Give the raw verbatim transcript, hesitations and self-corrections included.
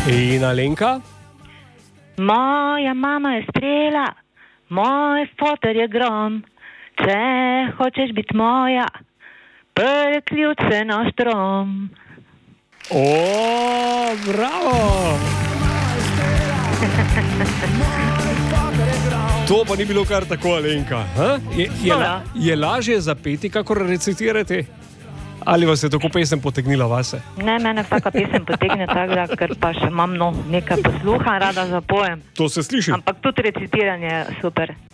In Alenka? Moja mama je sprejela, moj foter je grom, če hočeš biti moja, prvi ključe na štrom. O, bravo! To pa ni bilo kar tako, Alenka. Je, je, la, je lažje zapeti, kakor recitirati? Ali vas je tako pesem potegnila vase? Ne, mene vsaka pesem potegne tako, da ker pa še imam no, nekaj posluha, rada zapojem. To se sliši. Ampak tudi recitiranje je super.